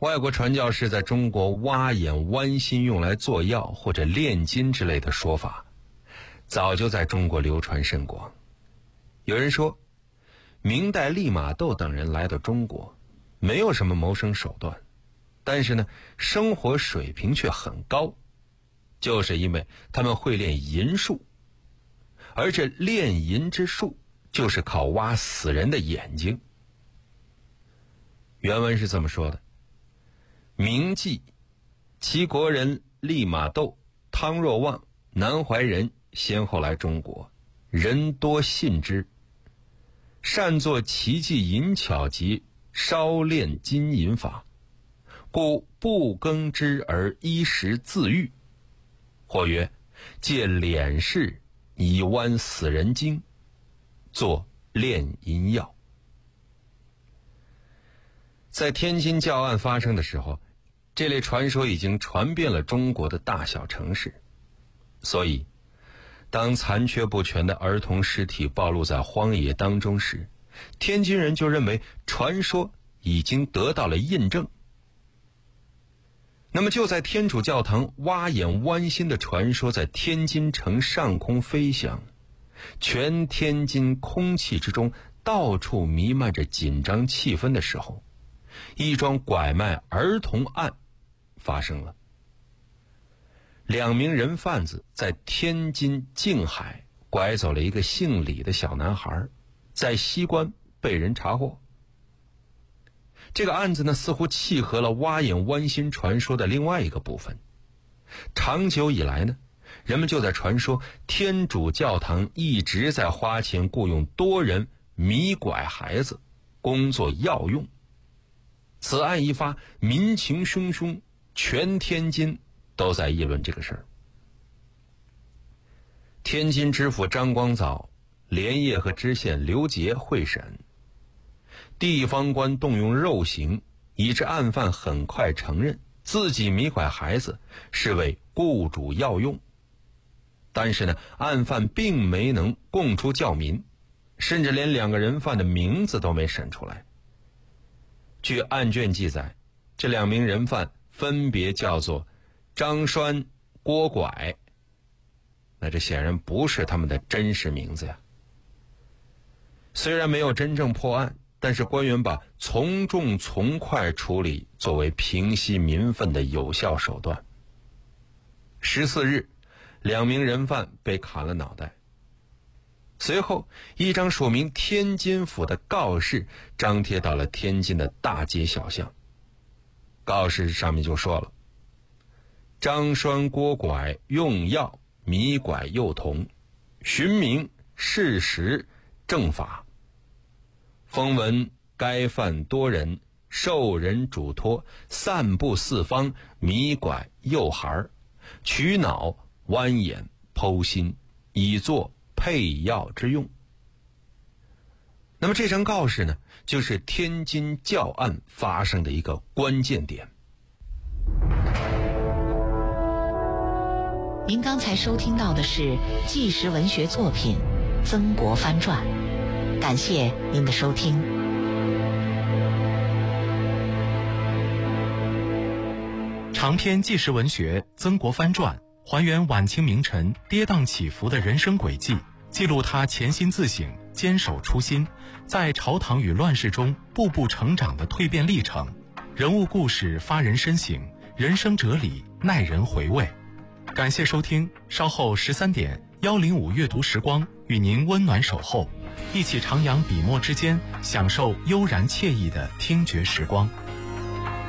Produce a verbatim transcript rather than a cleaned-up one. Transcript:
外国传教士在中国挖眼剜心用来做药或者炼金之类的说法，早就在中国流传甚广。有人说，明代利玛窦等人来到中国，没有什么谋生手段，但是呢，生活水平却很高，就是因为他们会炼银术，而这炼银之术就是靠挖死人的眼睛。原文是这么说的：明记齐国人利玛窦、汤若望、南怀仁先后来中国，人多信之，善作奇技淫巧及烧炼金银法，故不耕之而衣食自愈。或曰，借敛士以剜死人精，作炼银药。在天津教案发生的时候，这类传说已经传遍了中国的大小城市，所以当残缺不全的儿童尸体暴露在荒野当中时，天津人就认为传说已经得到了印证。那么就在天主教堂挖眼剜心的传说在天津城上空飞翔，全天津空气之中到处弥漫着紧张气氛的时候，一桩拐卖儿童案发生了。两名人贩子在天津静海拐走了一个姓李的小男孩，在西关被人查获。这个案子呢，似乎契合了挖眼剜心传说的另外一个部分。长久以来呢，人们就在传说天主教堂一直在花钱雇佣多人迷拐孩子，工作药用。此案一发，民情汹汹，全天津都在议论这个事儿。天津知府张光藻连夜和知县刘杰会审，地方官动用肉刑，以致案犯很快承认自己迷拐孩子是为雇主药用。但是呢，案犯并没能供出教民，甚至连两个人犯的名字都没审出来。据案卷记载，这两名人犯分别叫做张栓、郭拐，那这显然不是他们的真实名字呀。虽然没有真正破案，但是官员把从重从快处理作为平息民愤的有效手段。十四日，两名人犯被砍了脑袋。随后，一张署名天津府的告示张贴到了天津的大街小巷。告示上面就说了：张栓、郭拐用药迷拐幼童，寻名事实正法。风闻该犯多人受人嘱托，散布四方，迷拐幼孩，取脑剜眼剖心，以作配药之用。那么这张告示呢，就是天津教案发生的一个关键点。 您刚才收听到的是纪实文学作品《曾国藩传》，感谢您的收听。 长篇纪实文学《曾国藩传》还原晚清名臣跌宕起伏的人生轨迹，记录他潜心自省、坚守初心，在朝堂与乱世中步步成长的蜕变历程。人物故事发人深省，人生哲理耐人回味。感谢收听，稍后十三点幺零五阅读时光与您温暖守候，一起徜徉笔墨之间，享受悠然惬意的听觉时光。